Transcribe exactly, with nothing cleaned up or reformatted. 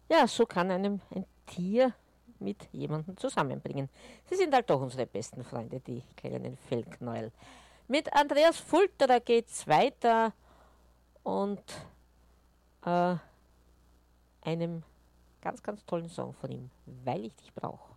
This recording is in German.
Ja, so kann einem ein Tier mit jemandem zusammenbringen. Sie sind halt doch unsere besten Freunde, die kleinen Fellknäuel. Mit Andreas Fulterer geht's weiter und äh, einem ganz, ganz tollen Song von ihm, Weil ich dich brauche.